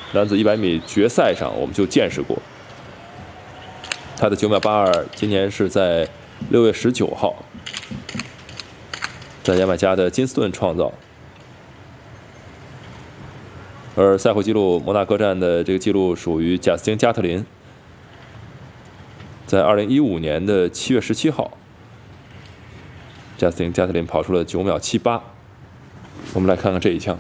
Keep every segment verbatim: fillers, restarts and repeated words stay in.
男子一百米决赛上我们就见识过。他的九秒八二，今年是在六月十九号，在牙买加的金斯顿创造。而赛后纪录摩纳哥站的这个记录属于贾斯汀·加特林，在二零一五年的七月十七号，贾斯汀·加特林跑出了九秒七八。我们来看看这一枪。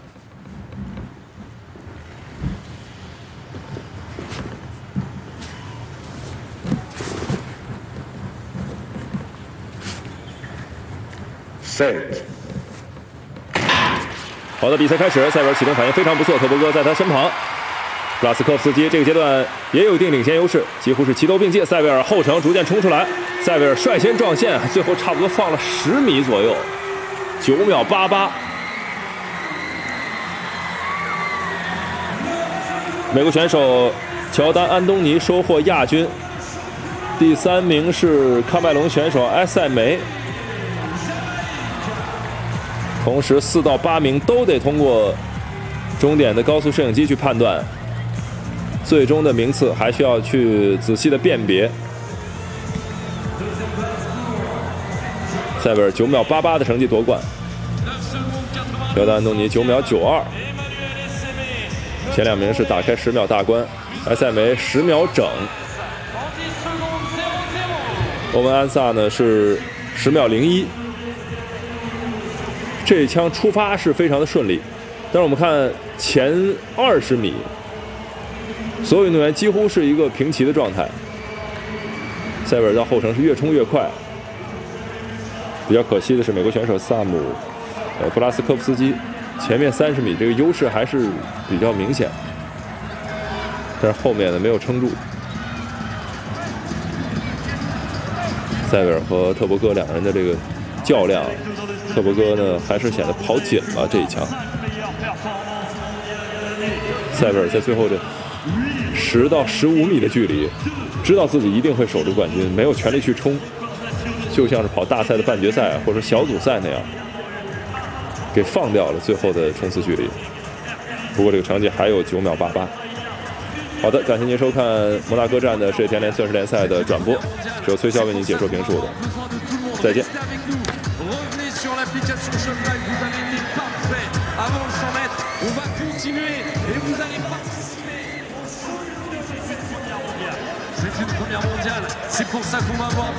好的，比赛开始，塞维尔启动反应非常不错，特博哥在他身旁。布拉斯科夫斯基这个阶段也有一定领先优势，几乎是齐头并进。塞维尔后程逐渐冲出来，塞维尔率先撞线，最后差不多放了十米左右，九秒八八。美国选手乔丹·安东尼收获亚军，第三名是喀麦隆选手埃塞梅。同时，四到八名都得通过终点的高速摄影机去判断，最终的名次还需要去仔细的辨别。塞维尔九秒八八的成绩夺冠，乔丹·安东尼九秒九二，前两名是打开十秒大关，埃塞梅十秒整，欧文·安萨呢是十秒零一。这一枪出发是非常的顺利，但是我们看前二十米，所有运动员几乎是一个平齐的状态。塞维尔到后程是越冲越快，比较可惜的是美国选手萨姆呃布拉斯科夫斯基前面三十米这个优势还是比较明显，但是后面呢没有撑住。塞维尔和特博哥两人的这个较量，特博哥呢还是显得跑紧了这一枪。塞维尔在最后这十到十五米的距离，知道自己一定会守住冠军，没有全力去冲，就像是跑大赛的半决赛或者小组赛那样，给放掉了最后的冲刺距离。不过这个成绩还有九秒八八。好的，感谢您收看摩纳哥站的世界田联钻石联赛的转播，是由崔骁为您解说评述的。再见。 Sur l'application Shopline, vous avez été parfait avant le cent mètres. On va continuer et vous allez participer au championnat de cette première mondiale. C'est une première mondiale, c'est pour ça qu'on va voir